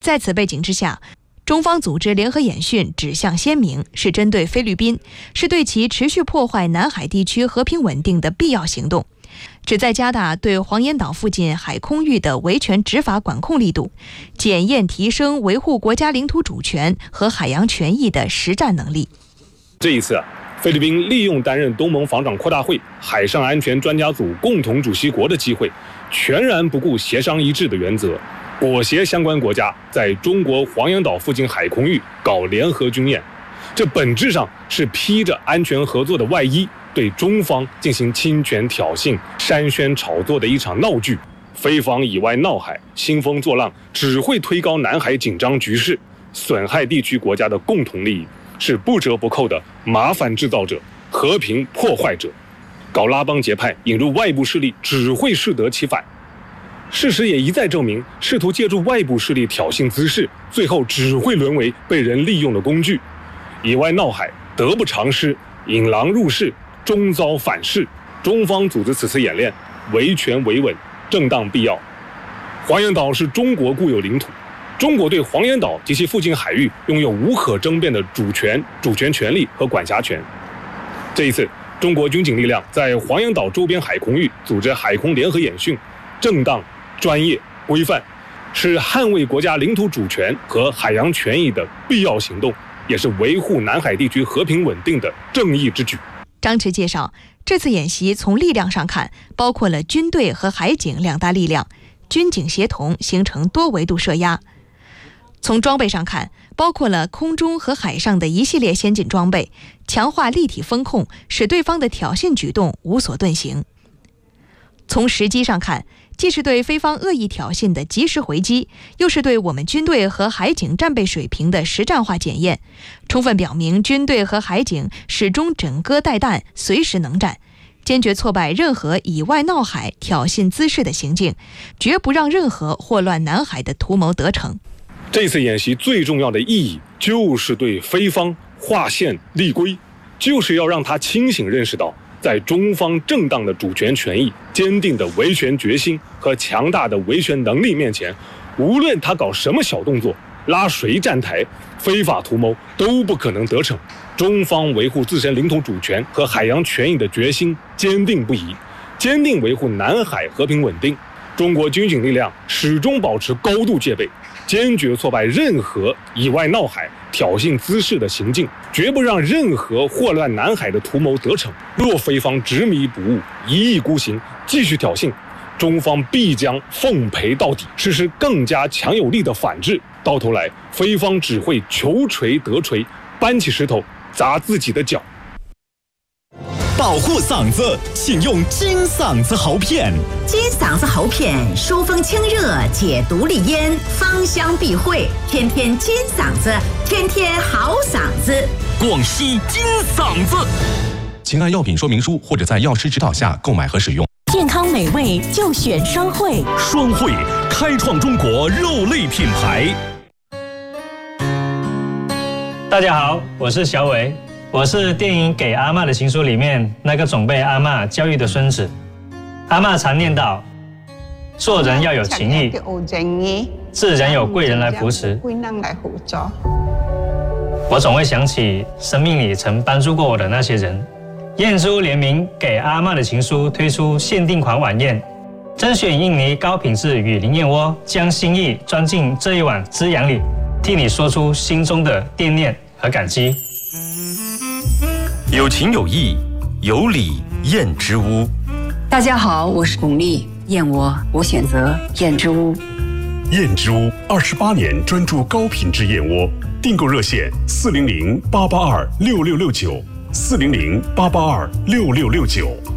在此背景之下，中方组织联合演训指向鲜明，是针对菲律宾，是对其持续破坏南海地区和平稳定的必要行动，旨在加大对黄岩岛附近海空域的维权执法管控力度，检验提升维护国家领土主权和海洋权益的实战能力。 这一次菲律宾利用担任东盟防长扩大会海上安全专家组共同主席国的机会，全然不顾协商一致的原则，裹挟相关国家在中国黄岩岛附近海空域搞联合军演，这本质上是披着安全合作的外衣，对中方进行侵权挑衅、煽宣炒作的一场闹剧。菲方以外闹海、兴风作浪，只会推高南海紧张局势，损害地区国家的共同利益，是不折不扣的麻烦制造者、和平破坏者。搞拉帮结派，引入外部势力，只会适得其反。事实也一再证明，试图借助外部势力挑衅滋事，最后只会沦为被人利用的工具。以外闹海，得不偿失，引狼入室，终遭反噬。中方组织此次演练，维权维稳，正当必要。黄岩岛是中国固有领土，中国对黄岩岛及其附近海域拥有无可争辩的主权权利和管辖权。这一次，中国军警力量在黄岩岛周边海空域组织海空联合演训，正当、专业、规范，是捍卫国家领土主权和海洋权益的必要行动，也是维护南海地区和平稳定的正义之举。 张弛介绍，这次演习从力量上看，包括了军队和海警两大力量，军警协同形成多维度设压。从装备上看，包括了空中和海上的一系列先进装备，强化立体风控，使对方的挑衅举动无所遁形。从时机上看，既是对菲方恶意挑衅的及时回击，又是对我们军队和海警战备水平的实战化检验，充分表明军队和海警始终枕戈待旦，随时能战，坚决挫败任何以外闹海、挑衅滋事的行径，绝不让任何祸乱南海的图谋得逞。 这次演习最重要的意义，就是对菲方划线立规，就是要让他清醒认识到，在中方正当的主权权益、坚定的维权决心和强大的维权能力面前，无论他搞什么小动作，拉谁站台，非法图谋都不可能得逞。中方维护自身领土主权和海洋权益的决心坚定不移，坚定维护南海和平稳定。中国军警力量始终保持高度戒备，坚决挫败任何以外闹海、挑衅滋事的行径，绝不让任何祸乱南海的图谋得逞。若菲方执迷不悟、一意孤行，继续挑衅，中方必将奉陪到底，实施更加强有力的反制。到头来，菲方只会求锤得锤，搬起石头砸自己的脚。 保护嗓子，请用金嗓子喉片。 金嗓子喉片疏风清热，解毒利咽，芳香避秽，天天金嗓子，天天好嗓子。 广西金嗓子，请按药品说明书或者在药师指导下购买和使用。 健康美味就选双汇， 双汇开创中国肉类品牌。 大家好，我是小伟。我是电影《给阿嬷的情书》里面那个总被阿嬷教育的孙子。阿嬷常念叨，做人要有情义，自然有贵人来扶持。我总会想起生命里曾帮助过我的那些人。燕珠联名《给阿嬷的情书》推出限定款晚宴，甄选印尼高品质雨林燕窝，将心意装进这一碗滋养里，替你说出心中的惦念和感激。 有情有义，有礼燕之屋。 大家好，我是巩俐，燕窝我选择燕之屋。 燕之屋28年专注高品质燕窝，订购热线400-882-6669，400-882-6669。